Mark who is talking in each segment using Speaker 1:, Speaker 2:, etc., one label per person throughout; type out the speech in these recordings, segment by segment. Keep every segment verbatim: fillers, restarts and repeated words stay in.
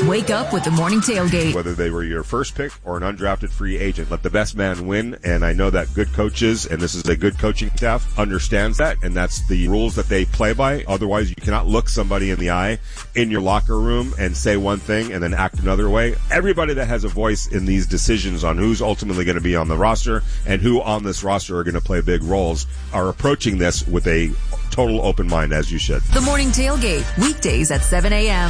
Speaker 1: Wake up with the Morning Tailgate.
Speaker 2: Whether they were your first pick or an undrafted free agent, let the best man win. And I know that good coaches, and this is a good coaching staff, understands that, and that's the rules that they play by. Otherwise, you cannot look somebody in the eye in your locker room and say one thing and then act another way. Everybody that has a voice in these decisions on who's ultimately going to be on the roster and who on this roster are going to play big roles are approaching this with a total open mind, as you should.
Speaker 1: The Morning Tailgate, weekdays at seven a.m.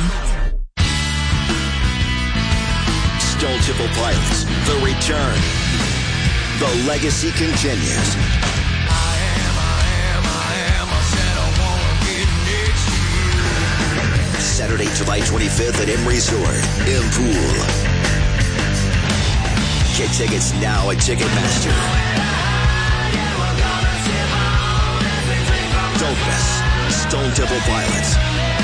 Speaker 3: Stone Temple Pilots, the return. The legacy continues.
Speaker 4: I am, I am, I am, I said I wanna get next year.
Speaker 3: Saturday, July twenty-fifth at M Resort, in Pool. Get tickets now at Ticketmaster. Don't miss Stone Temple Pilots.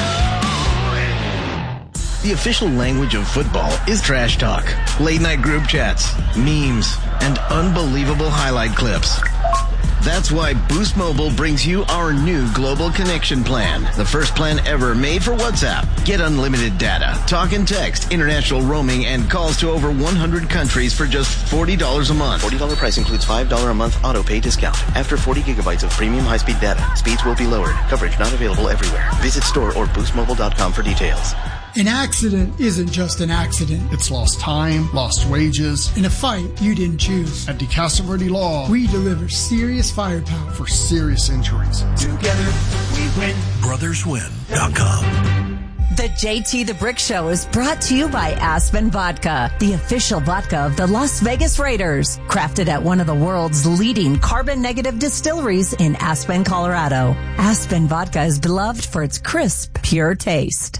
Speaker 5: The official language of football is trash talk, late-night group chats, memes, and unbelievable highlight clips. That's why Boost Mobile brings you our new Global Connection Plan, the first plan ever made for WhatsApp. Get unlimited data, talk and text, international roaming, and calls to over one hundred countries for just forty dollars a month.
Speaker 6: forty dollars price includes five dollars a month auto-pay discount. After forty gigabytes of premium high-speed data, speeds will be lowered. Coverage not available everywhere. Visit store or boost mobile dot com for details.
Speaker 7: An accident isn't just an accident. It's lost time, lost wages, in a fight you didn't choose. At DeCastro Verde Law, we deliver serious firepower for serious injuries.
Speaker 4: Together we win.
Speaker 8: brothers win dot com.
Speaker 1: The J T The Brick Show is brought to you by Aspen Vodka, the official vodka of the Las Vegas Raiders. Crafted at one of the world's leading carbon-negative distilleries in Aspen, Colorado. Aspen Vodka is beloved for its crisp, pure taste.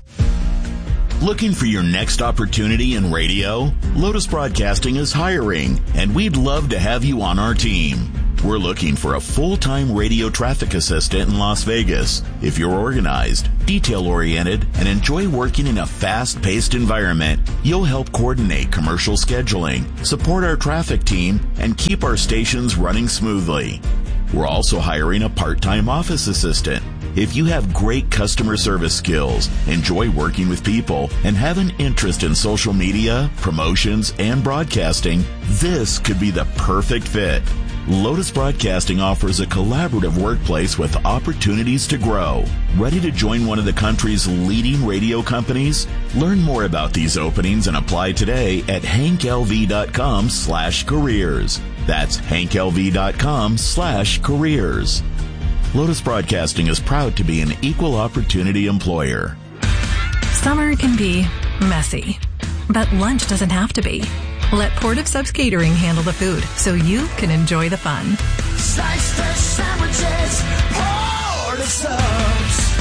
Speaker 9: Looking for your next opportunity in radio? Lotus Broadcasting is hiring, and we'd love to have you on our team. We're looking for a full-time radio traffic assistant in Las Vegas. If you're organized, detail-oriented, and enjoy working in a fast-paced environment, you'll help coordinate commercial scheduling, support our traffic team, and keep our stations running smoothly. We're also hiring a part-time office assistant. If you have great customer service skills, enjoy working with people, and have an interest in social media, promotions, and broadcasting, this could be the perfect fit. Lotus Broadcasting offers a collaborative workplace with opportunities to grow. Ready to join one of the country's leading radio companies? Learn more about these openings and apply today at hank l v dot com slash careers. That's hank l v dot com slash careers. Lotus Broadcasting is proud to be an equal opportunity employer.
Speaker 10: Summer can be messy, but lunch doesn't have to be. Let Port of Subs Catering handle the food so you can enjoy the fun.
Speaker 4: Sliced fish sandwiches, Port of Subs.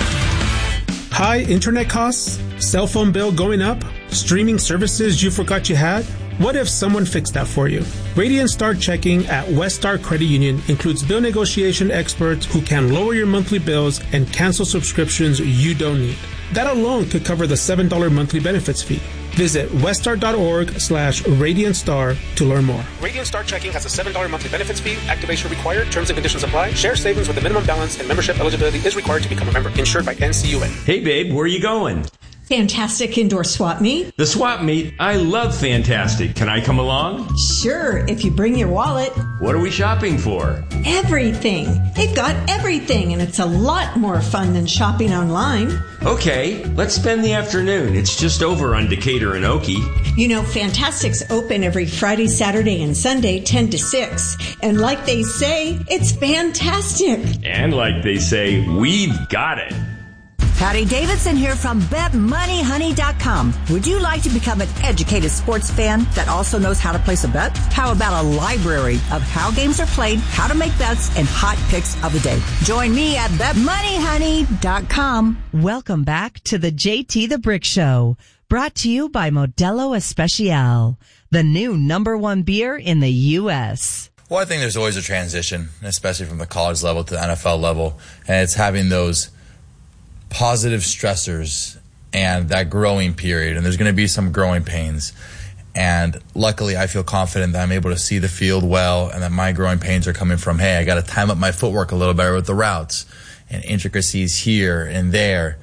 Speaker 11: High internet costs? Cell phone bill going up? Streaming services you forgot you had? What if someone fixed that for you? Radiant Star Checking at West Star Credit Union includes bill negotiation experts who can lower your monthly bills and cancel subscriptions you don't need. That alone could cover the seven dollars monthly benefits fee. Visit weststar.org slash Radiant Star to learn more.
Speaker 12: Radiant Star Checking has a seven dollars monthly benefits fee. Activation required. Terms and conditions apply. Share savings with a minimum balance and membership eligibility is required to become a member. Insured by N C U A.
Speaker 13: Hey, babe, where are you going?
Speaker 14: Fantastic indoor swap meet.
Speaker 13: The swap meet? I love Fantastic. Can I come along?
Speaker 14: Sure, if you bring your wallet.
Speaker 13: What are we shopping for?
Speaker 14: Everything. They've got everything, and it's a lot more fun than shopping online.
Speaker 13: Okay, let's spend the afternoon. It's just over on Decatur and Okie.
Speaker 14: You know, Fantastic's open every Friday, Saturday, and Sunday, ten to six. And like they say, it's fantastic.
Speaker 13: And like they say, we've got it.
Speaker 15: Patty Davidson here from bet money honey dot com. Would you like to become an educated sports fan that also knows how to place a bet? How about a library of how games are played, how to make bets, and hot picks of the day? Join me at bet money honey dot com.
Speaker 16: Welcome back to the J T The Brick Show, brought to you by Modelo Especial, the new number one beer in the U S
Speaker 17: Well, I think there's always a transition, especially from the college level to the N F L level, and it's having those positive stressors and that growing period, and there's going to be some growing pains. And luckily, I feel confident that I'm able to see the field well, and that my growing pains are coming from, hey, I got to time up my footwork a little better with the routes and intricacies here and there.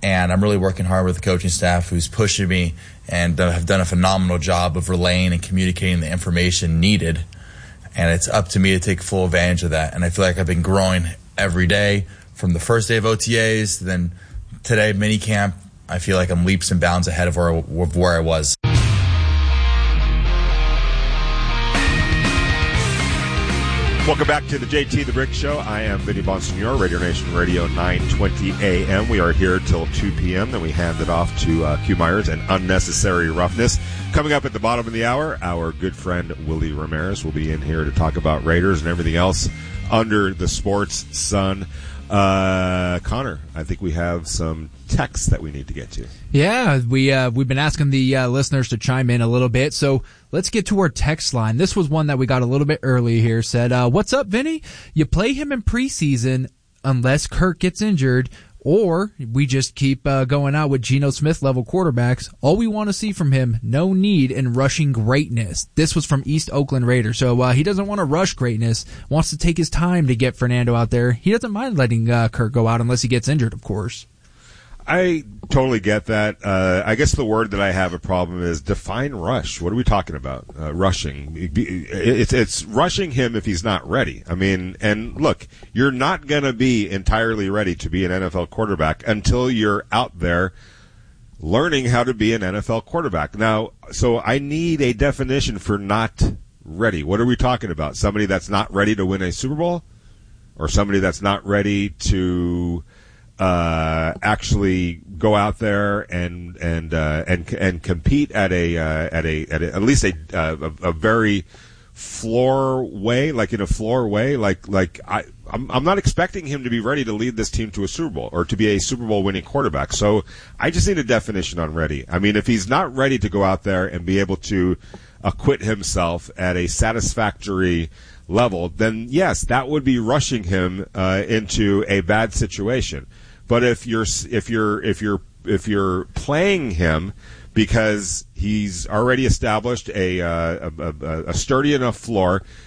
Speaker 17: And I'm really working hard with the coaching staff who's pushing me and uh, have done a phenomenal job of relaying and communicating the information needed. And it's up to me to take full advantage of that. And I feel like I've been growing every day from the first day of O T As to then today, mini camp. I feel like I'm leaps and bounds ahead of where, of where I was.
Speaker 2: Welcome back to the J T The Brick Show. I am Vinny Bonsignor, Radio Nation Radio nine twenty A M. We are here till two p.m. Then we hand it off to uh, Q Myers and Unnecessary Roughness. Coming up at the bottom of the hour, our good friend Willie Ramirez will be in here to talk about Raiders and everything else under the sports sun. Uh, Connor, I think we have some texts that we need to get to.
Speaker 18: Yeah, we, uh, we've been asking the uh, listeners to chime in a little bit, so let's get to our text line. This was one that we got a little bit early here. Said, uh, what's up, Vinny? You play him in preseason unless Kirk gets injured, or we just keep uh, going out with Geno Smith-level quarterbacks. All we want to see from him, no need in rushing greatness. This was from East Oakland Raiders. So uh, he doesn't want to rush greatness, wants to take his time to get Fernando out there. He doesn't mind letting uh, Kirk go out unless he gets injured, of course.
Speaker 2: I totally get that. Uh, I guess the word that I have a problem is define rush. What are we talking about? Uh, rushing. It's, it's rushing him if he's not ready. I mean, and look, you're not going to be entirely ready to be an N F L quarterback until you're out there learning how to be an N F L quarterback. Now, so I need a definition for not ready. What are we talking about? Somebody that's not ready to win a Super Bowl? Or somebody that's not ready to uh actually go out there and and uh and and compete at a uh at a at a, at least a, uh, a a very floor way, like in a floor way, like like I I'm, I'm not expecting him to be ready to lead this team to a Super Bowl or to be a Super Bowl winning quarterback. So I just need a definition on ready. I mean, if he's not ready to go out there and be able to acquit himself at a satisfactory level, then yes, that would be rushing him uh into a bad situation. But if you're if you're if you're if you're playing him because he's already established a uh, a, a, a sturdy enough floor